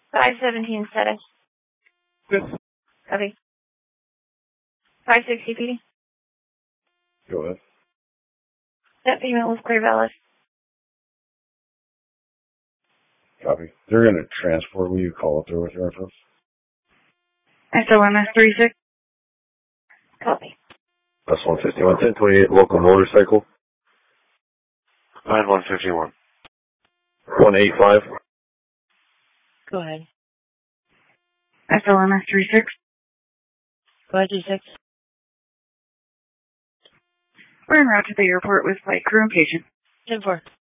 517 status. Good. Copy. 560 PD. Go ahead. That female was clear valid. Copy. They're going to transport. Will you call up there with your info? SLMS 36. Copy. S150, 110, 28, local motorcycle. Line 151. 185. Go ahead. SLMS 36. Go ahead, 36. We're en route to the airport with flight crew and patient. 10-4.